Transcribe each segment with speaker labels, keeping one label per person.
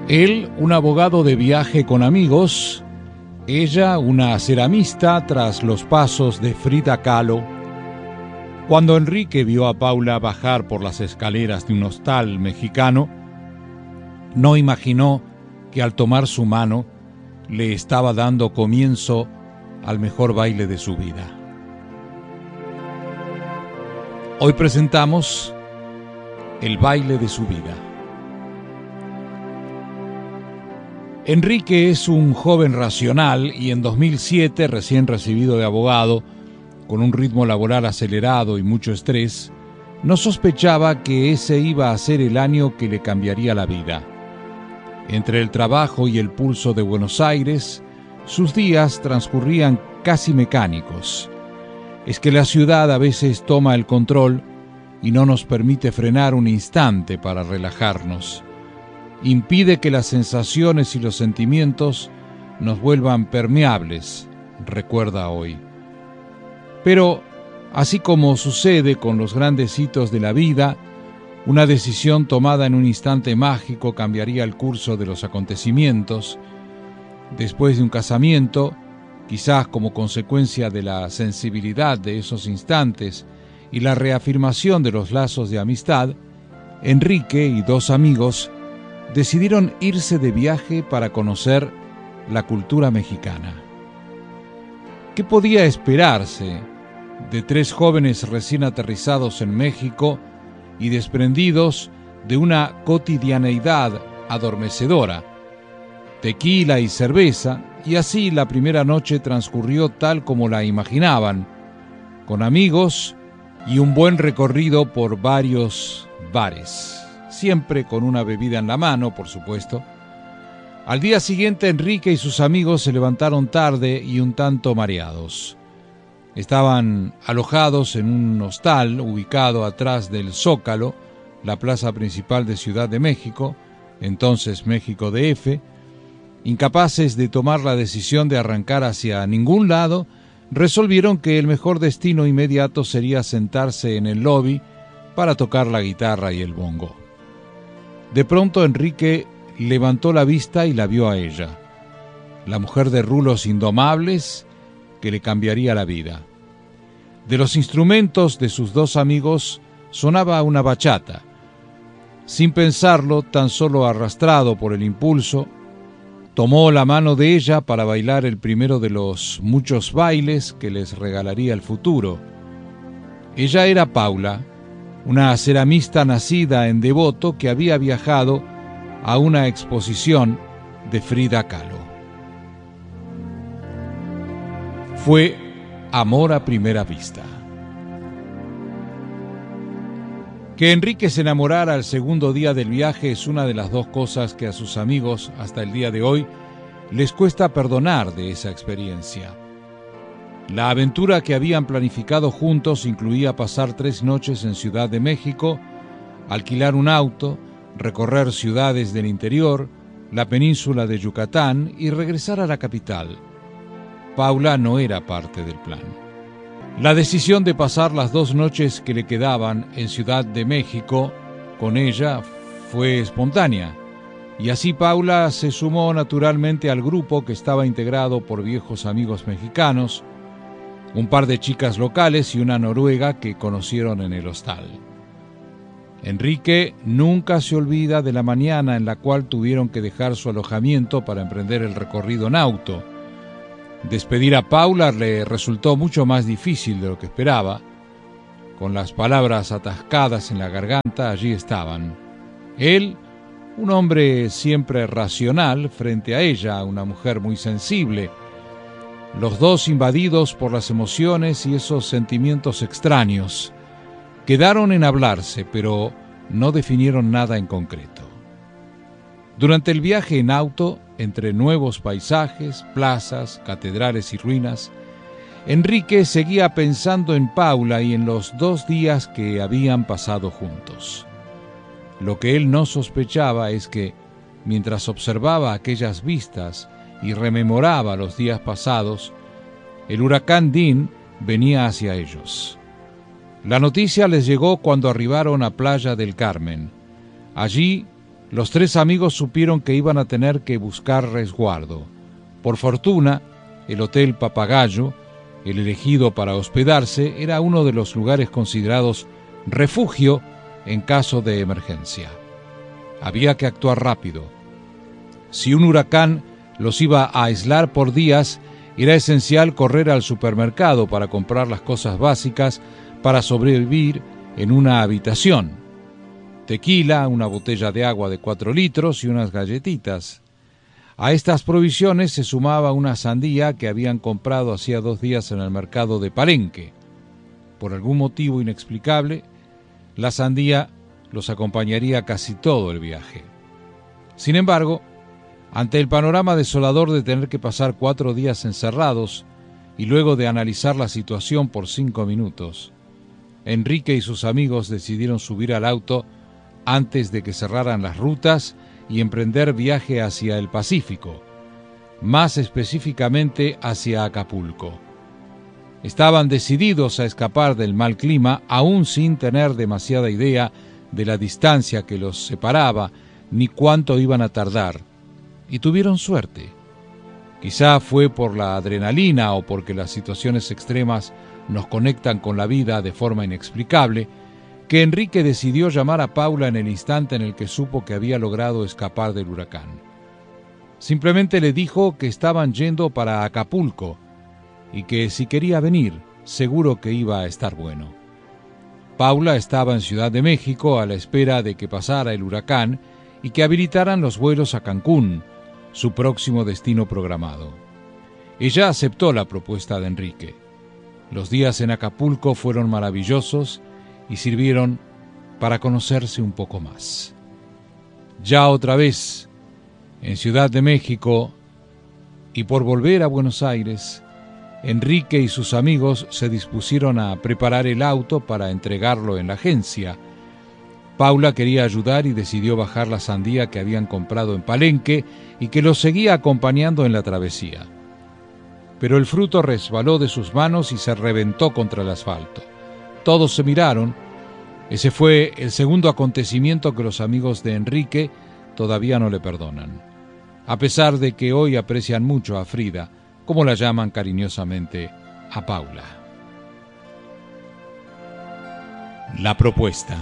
Speaker 1: Él, un abogado de viaje con amigos, ella, una ceramista tras los pasos de Frida Kahlo. Cuando Enrique vio a Paula bajar por las escaleras de un hostal mexicano, no imaginó que al tomar su mano le estaba dando comienzo al mejor baile de su vida. Hoy presentamos el baile de su vida. Enrique es un joven racional y en 2007, recién recibido de abogado, con un ritmo laboral acelerado y mucho estrés, no sospechaba que ese iba a ser el año que le cambiaría la vida. Entre el trabajo y el pulso de Buenos Aires, sus días transcurrían casi mecánicos. Es que la ciudad a veces toma el control y no nos permite frenar un instante para relajarnos. Impide que las sensaciones y los sentimientos nos vuelvan permeables, recuerda hoy. Pero, así como sucede con los grandes hitos de la vida, una decisión tomada en un instante mágico cambiaría el curso de los acontecimientos. Después de un casamiento, quizás como consecuencia de la sensibilidad de esos instantes y la reafirmación de los lazos de amistad, Enrique y dos amigos decidieron irse de viaje para conocer la cultura mexicana. ¿Qué podía esperarse de tres jóvenes recién aterrizados en México y desprendidos de una cotidianeidad adormecedora? Tequila y cerveza, y así la primera noche transcurrió tal como la imaginaban, con amigos y un buen recorrido por varios bares, siempre con una bebida en la mano, por supuesto. Al día siguiente, Enrique y sus amigos se levantaron tarde y un tanto mareados. Estaban alojados en un hostal ubicado atrás del Zócalo, la plaza principal de Ciudad de México, entonces México DF. Incapaces de tomar la decisión de arrancar hacia ningún lado, resolvieron que el mejor destino inmediato sería sentarse en el lobby para tocar la guitarra y el bongo. De pronto Enrique levantó la vista y la vio a ella, la mujer de rulos indomables que le cambiaría la vida. De los instrumentos de sus dos amigos sonaba una bachata. Sin pensarlo, tan solo arrastrado por el impulso, tomó la mano de ella para bailar el primero de los muchos bailes que les regalaría el futuro. Ella era Paula, una ceramista nacida en Devoto que había viajado a una exposición de Frida Kahlo. Fue amor a primera vista. Que Enrique se enamorara al segundo día del viaje es una de las dos cosas que a sus amigos hasta el día de hoy les cuesta perdonar de esa experiencia. La aventura que habían planificado juntos incluía pasar 3 noches en Ciudad de México, alquilar un auto, recorrer ciudades del interior, la península de Yucatán y regresar a la capital. Paula no era parte del plan. La decisión de pasar las 2 noches que le quedaban en Ciudad de México con ella fue espontánea, y así Paula se sumó naturalmente al grupo que estaba integrado por viejos amigos mexicanos, un par de chicas locales y una noruega que conocieron en el hostal. Enrique nunca se olvida de la mañana en la cual tuvieron que dejar su alojamiento para emprender el recorrido en auto. Despedir a Paula le resultó mucho más difícil de lo que esperaba. Con las palabras atascadas en la garganta, allí estaban. Él, un hombre siempre racional, frente a ella, una mujer muy sensible. Los dos invadidos por las emociones y esos sentimientos extraños. Quedaron en hablarse, pero no definieron nada en concreto. Durante el viaje en auto, entre nuevos paisajes, plazas, catedrales y ruinas, Enrique seguía pensando en Paula y en los 2 días que habían pasado juntos. Lo que él no sospechaba es que, mientras observaba aquellas vistas y rememoraba los días pasados, el huracán Dean venía hacia ellos. La noticia les llegó cuando arribaron a Playa del Carmen. Allí, los tres amigos supieron que iban a tener que buscar resguardo. Por fortuna, el Hotel Papagayo, el elegido para hospedarse, era uno de los lugares considerados refugio en caso de emergencia. Había que actuar rápido. Si un huracán los iba a aislar por días, era esencial correr al supermercado para comprar las cosas básicas para sobrevivir en una habitación. Tequila, una botella de agua de 4 litros y unas galletitas. A estas provisiones se sumaba una sandía que habían comprado hacía 2 días en el mercado de Palenque. Por algún motivo inexplicable, la sandía los acompañaría casi todo el viaje. Sin embargo, ante el panorama desolador de tener que pasar 4 días encerrados y luego de analizar la situación por 5 minutos, Enrique y sus amigos decidieron subir al auto antes de que cerraran las rutas y emprender viaje hacia el Pacífico, más específicamente hacia Acapulco. Estaban decididos a escapar del mal clima, aún sin tener demasiada idea de la distancia que los separaba ni cuánto iban a tardar, y tuvieron suerte. Quizá fue por la adrenalina o porque las situaciones extremas nos conectan con la vida de forma inexplicable, que Enrique decidió llamar a Paula en el instante en el que supo que había logrado escapar del huracán. Simplemente le dijo que estaban yendo para Acapulco y que si quería venir, seguro que iba a estar bueno. Paula estaba en Ciudad de México a la espera de que pasara el huracán y que habilitaran los vuelos a Cancún, su próximo destino programado. Ella aceptó la propuesta de Enrique. Los días en Acapulco fueron maravillosos y sirvieron para conocerse un poco más. Ya otra vez, en Ciudad de México, y por volver a Buenos Aires, Enrique y sus amigos se dispusieron a preparar el auto para entregarlo en la agencia. Paula quería ayudar y decidió bajar la sandía que habían comprado en Palenque y que los seguía acompañando en la travesía. Pero el fruto resbaló de sus manos y se reventó contra el asfalto. Todos se miraron. Ese fue el segundo acontecimiento que los amigos de Enrique todavía no le perdonan, a pesar de que hoy aprecian mucho a Frida, como la llaman cariñosamente a Paula. La propuesta.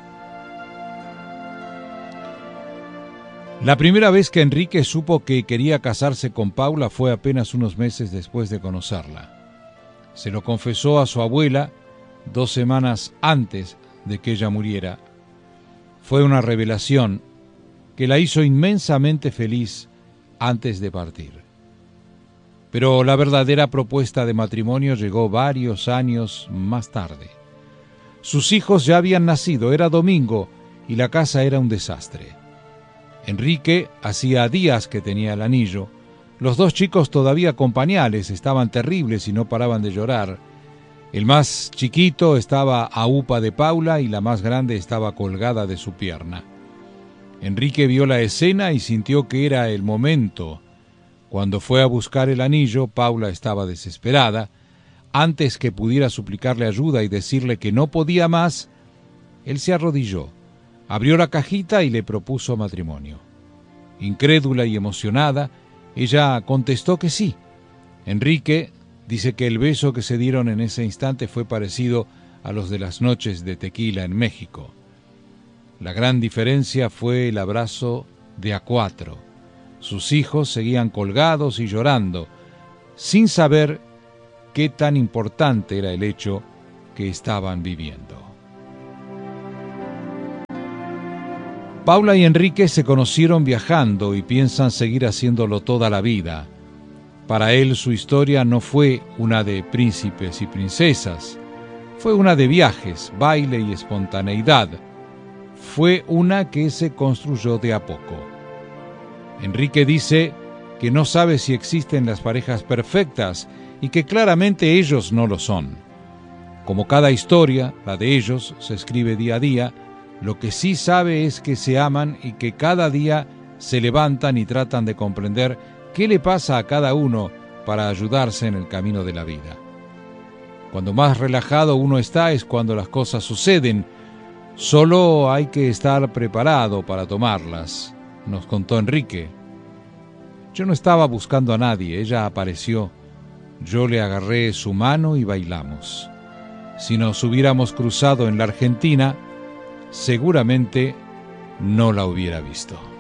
Speaker 1: La primera vez que Enrique supo que quería casarse con Paula fue apenas unos meses después de conocerla. Se lo confesó a su abuela 2 semanas antes de que ella muriera. Fue una revelación que la hizo inmensamente feliz antes de partir. Pero la verdadera propuesta de matrimonio llegó varios años más tarde. Sus hijos ya habían nacido, era domingo y la casa era un desastre. Enrique hacía días que tenía el anillo. Los 2 chicos todavía con pañales estaban terribles y no paraban de llorar. El más chiquito estaba a upa de Paula y la más grande estaba colgada de su pierna. Enrique vio la escena y sintió que era el momento. Cuando fue a buscar el anillo, Paula estaba desesperada. Antes que pudiera suplicarle ayuda y decirle que no podía más, él se arrodilló, abrió la cajita y le propuso matrimonio. Incrédula y emocionada, ella contestó que sí. Enrique dice que el beso que se dieron en ese instante fue parecido a los de las noches de tequila en México. La gran diferencia fue el abrazo de a 4. Sus hijos seguían colgados y llorando, sin saber qué tan importante era el hecho que estaban viviendo. Paula y Enrique se conocieron viajando y piensan seguir haciéndolo toda la vida. Para él su historia no fue una de príncipes y princesas, fue una de viajes, baile y espontaneidad. Fue una que se construyó de a poco. Enrique dice que no sabe si existen las parejas perfectas y que claramente ellos no lo son. Como cada historia, la de ellos, se escribe día a día, lo que sí sabe es que se aman y que cada día se levantan y tratan de comprender qué le pasa a cada uno para ayudarse en el camino de la vida. Cuando más relajado uno está es cuando las cosas suceden, Solo hay que estar preparado para tomarlas, nos contó Enrique. Yo no estaba buscando a nadie, ella apareció. Yo le agarré su mano y bailamos. Si nos hubiéramos cruzado en la Argentina, seguramente no la hubiera visto.